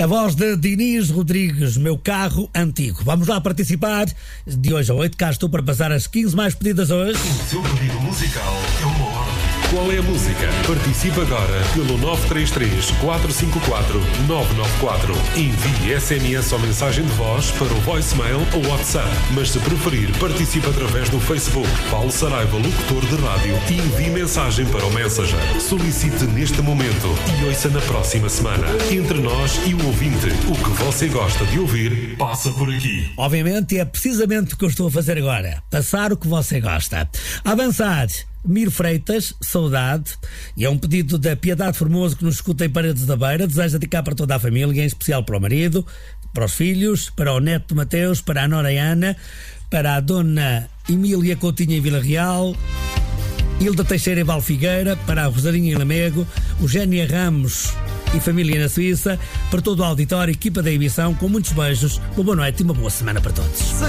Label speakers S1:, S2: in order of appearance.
S1: A voz de Diniz Rodrigues, Meu Carro Antigo. Vamos lá participar. De hoje a 8, cá estou para passar as 15 mais pedidas hoje.
S2: O seu pedido musical é uma ordem. Qual é a música? Participe agora pelo 933-454-994. Envie SMS ou mensagem de voz para o voicemail ou WhatsApp. Mas se preferir, participe através do Facebook. Paulo Saraiva, locutor de rádio, e envie mensagem para o Messenger. Solicite neste momento e ouça na próxima semana. Entre nós e o ouvinte, o que você gosta de ouvir, passa por aqui.
S1: Obviamente é precisamente o que eu estou a fazer agora. Passar o que você gosta. Avançar. Miro Freitas, Saudade, e é um pedido da Piedade Formoso, que nos escuta em Paredes da Beira. Deseja dedicar para toda a família, em especial para o marido, para os filhos, para o neto de Mateus, para a Nora Ana, para a dona Emília Coutinho em Vila Real, Hilda Teixeira em Valfigueira, para a Rosarinha em Lamego, Eugénia Ramos e família na Suíça, para todo o auditório, equipa da emissão, com muitos beijos, uma boa noite e uma boa semana para todos.